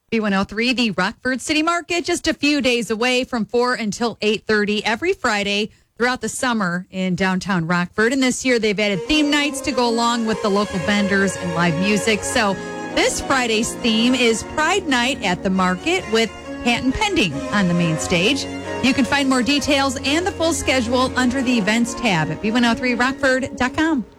B103, the Rockford City Market, just a few days away from 4 until 8:30 every Friday throughout the summer in downtown Rockford. And this year they've added theme nights to go along with the local vendors and live music. So this Friday's theme is Pride Night at the Market with Patent Pending on the main stage. You can find more details and the full schedule under the events tab at b103rockford.com.